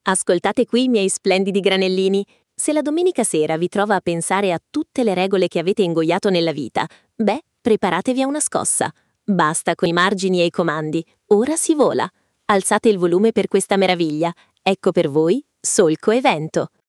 Ascoltate qui i miei splendidi granellini. Se la domenica sera vi trova a pensare a tutte le regole che avete ingoiato nella vita, beh, preparatevi a una scossa. Basta con i margini e i comandi, ora si vola. Alzate il volume per questa meraviglia. Ecco per voi Solco e Vento.